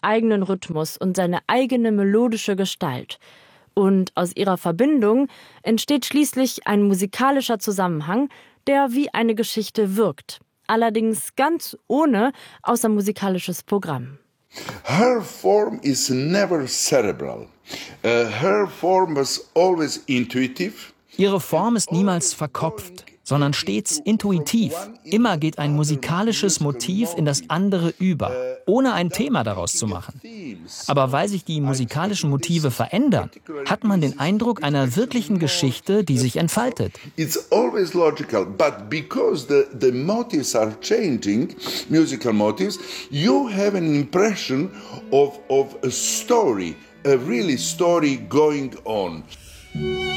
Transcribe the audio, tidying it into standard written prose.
eigenen Rhythmus und seine eigene melodische Gestalt. Und aus ihrer Verbindung entsteht schließlich ein musikalischer Zusammenhang, der wie eine Geschichte wirkt. Allerdings ganz ohne außermusikalisches Programm. Her form is never cerebral. Her form was always intuitive. Ihre Form ist niemals verkopft, sondern stets intuitiv. Immer geht ein musikalisches Motiv in das andere über, ohne ein Thema daraus zu machen. Aber weil sich die musikalischen Motive verändern, hat man den Eindruck einer wirklichen Geschichte, die sich entfaltet. It's always logical, but because the motives are changing, musical motives, you have an impression of a story, a really story going on.